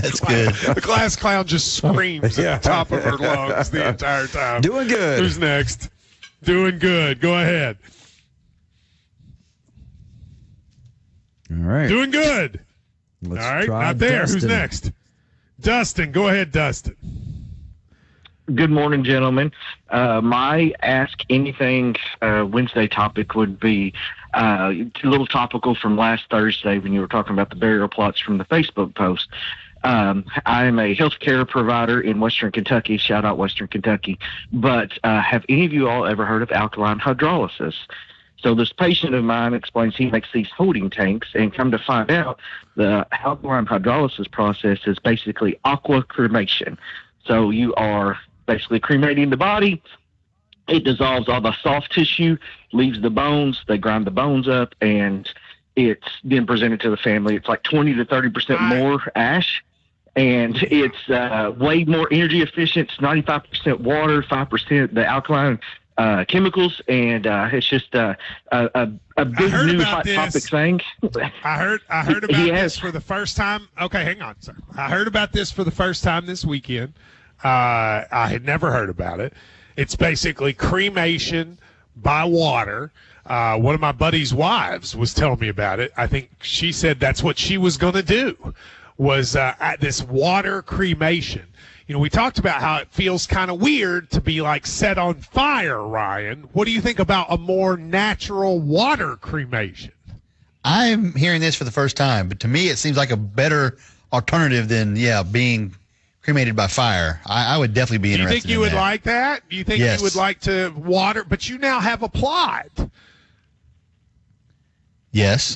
That's good. The glass clown just screams at the top of her lungs the entire time. Doing good. Who's next? Doing good. Go ahead. All right. Doing good. Let's All right. try Not there. Dustin. Who's next? Dustin. Go ahead, Dustin. Good morning, gentlemen. My Ask Anything Wednesday topic would be a little topical from last Thursday when you were talking about the burial plots from the Facebook post. I am a healthcare provider in Western Kentucky. Shout out Western Kentucky. But have any of you all ever heard of alkaline hydrolysis? So this patient of mine explains he makes these holding tanks, and come to find out, the alkaline hydrolysis process is basically aqua cremation. So you are basically cremating the body. It dissolves all the soft tissue, leaves the bones. They grind the bones up, and it's then presented to the family. It's like 20 to 30% more ash, and it's way more energy efficient. It's 95% water, 5% the alkaline chemicals, and it's just a big new hot topic thing. I heard about this for the first time. Okay, hang on, sir. I heard about this for the first time this weekend. I had never heard about it. It's basically cremation by water. One of my buddy's wives was telling me about it. I think she said that's what she was going to do, was at this water cremation. You know, we talked about how it feels kind of weird to be like set on fire, Ryan. What do you think about a more natural water cremation? I'm hearing this for the first time, but to me it seems like a better alternative than, being cremated by fire. I would definitely be interested in that. Do you think you would like that? Do you think you would like to water? But you now have a plot. Yes.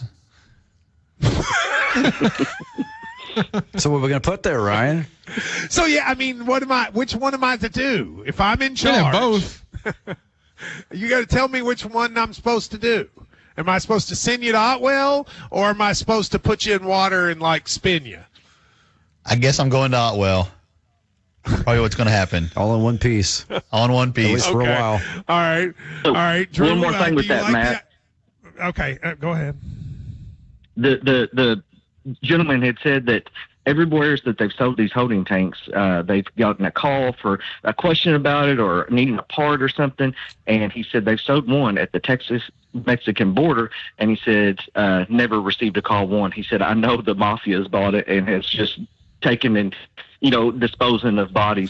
So what are we going to put there, Ryan? So, I mean, which one am I to do? If I'm in charge. Both. You got to tell me which one I'm supposed to do. Am I supposed to send you to Otwell, or am I supposed to put you in water and, spin you? I guess I'm going to Otwell. Probably what's going to happen. All in one piece. All in one piece. At least for a while. All right. So, all right. Drew, one more thing with that, Matt. Okay, go ahead. The gentleman had said that everywhere that they've sold these holding tanks, they've gotten a call for a question about it or needing a part or something, and he said they've sold one at the Texas-Mexican border, and he said never received a call one. He said, I know the mafia has bought it and has just taken and disposing of bodies.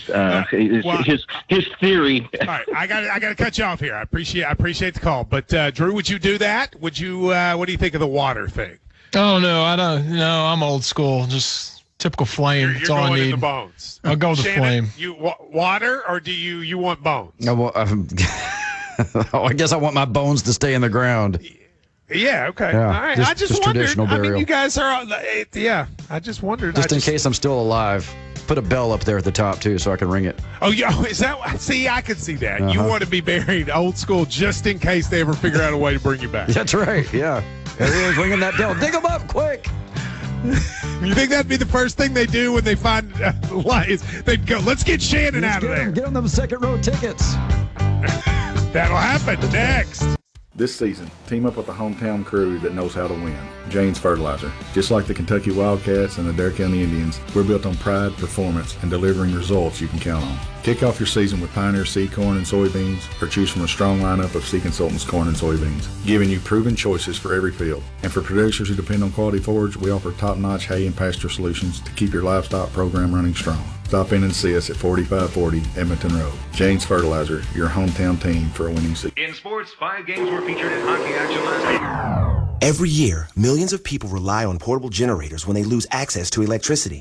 His theory. All right, I got to cut you off here. I appreciate the call, but Drew, would you do that? Would you? What do you think of the water thing? Oh no, I don't. No, I'm old school. Just typical flame. That's all I need. You're going in the bones. I'll go with the Shannon, flame. You water, or do you want bones? No, well, I guess I want my bones to stay in the ground. Yeah, okay. Yeah, All right. I just wondered. traditional burial. I mean, you guys are, I just wondered. Just in case I'm still alive. Put a bell up there at the top, too, so I can ring it. Oh, yeah. Is that? See, I can see that. You want to be buried old school just in case they ever figure out a way to bring you back. That's right, yeah. There he is, ringing that bell. Dig him up, quick. You think that'd be the first thing they do when they find lies? They'd go, let's get Shannon out of there. Get him them second row tickets. That'll happen next. This season, team up with a hometown crew that knows how to win. Jane's Fertilizer. Just like the Kentucky Wildcats and the Dare County Indians, we're built on pride, performance, and delivering results you can count on. Kick off your season with Pioneer seed corn and soybeans, or choose from a strong lineup of Seed Consultants corn and soybeans, giving you proven choices for every field. And for producers who depend on quality forage, we offer top-notch hay and pasture solutions to keep your livestock program running strong. Stop in and see us at 4540 Edmonton Road. Jane's Fertilizer, your hometown team for a winning season. In sports, 5 games were featured in hockey action last night. Every year, millions of people rely on portable generators when they lose access to electricity.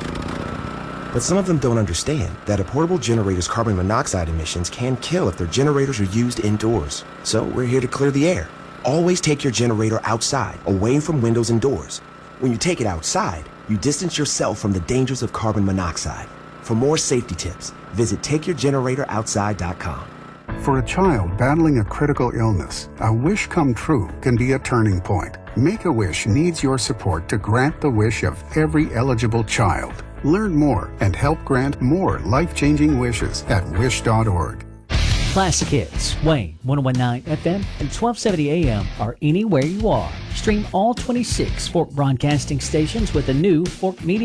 But some of them don't understand that a portable generator's carbon monoxide emissions can kill if their generators are used indoors. So we're here to clear the air. Always take your generator outside, away from windows and doors. When you take it outside, you distance yourself from the dangers of carbon monoxide. For more safety tips, visit TakeYourGeneratorOutside.com. For a child battling a critical illness, a wish come true can be a turning point. Make-A-Wish needs your support to grant the wish of every eligible child. Learn more and help grant more life-changing wishes at wish.org. Classic Hits, Wayne, 101.9 FM and 1270 AM are anywhere you are. Stream all 26 Fork Broadcasting stations with the new Fork Media